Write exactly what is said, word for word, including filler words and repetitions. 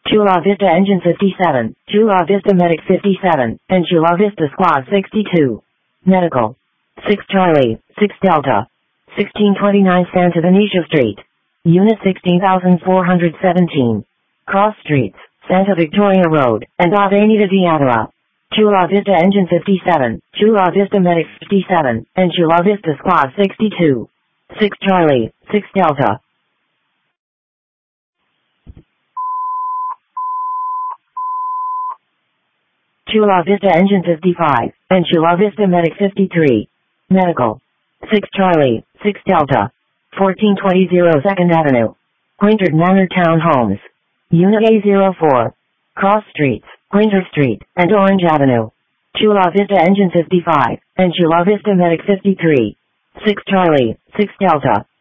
Chula Vista Engine fifty-seven, Chula Vista Medic fifty-seven, and Chula Vista Squad sixty-two. Medical. six Charlie, six Delta. sixteen twenty-nine Santa Venetia Street. Unit sixteen thousand four hundred seventeen. Cross Streets, Santa Victoria Road, and Avenida de Avila. Chula Vista Engine fifty-seven, Chula Vista Medic fifty-seven, and Chula Vista Squad sixty-two. six Charlie, six Delta. Chula Vista Engine fifty-five, and Chula Vista Medic fifty-three. Medical. six Charlie, six Delta. fourteen twenty second Avenue. Quintard Manor Townhomes. Unit A zero four. Cross Streets, Quintard Street, and Orange Avenue. Chula Vista Engine fifty-five, and Chula Vista Medic fifty-three. six Charlie, six Delta.